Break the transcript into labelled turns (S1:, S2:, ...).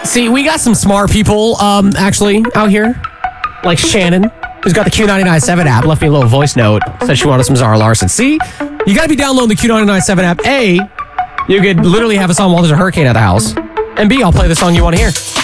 S1: See, we got some smart people, actually, out here. Like Shannon, who's got the Q997 app, left me a little voice note, said she wanted some Zara Larson. See, you got to be downloading the Q997 app. A, you could literally have us on while there's a hurricane at the house. And B, I'll play the song you want to hear.